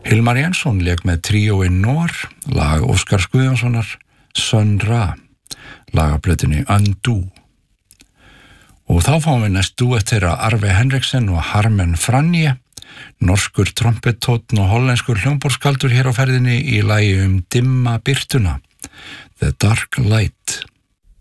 Hilmar Jensson lék með tríói Nór, lag Óskars Guðjónssonar, Sun Ra, lagaplötunni Undo. Og þá fáum við næst duett þeirra Arve Henriksen og Harmen Franje, norskur trompettónn og hollenskur hljómborðskaldur hér á ferðinni í lagi dimma birtuna, The Dark Light.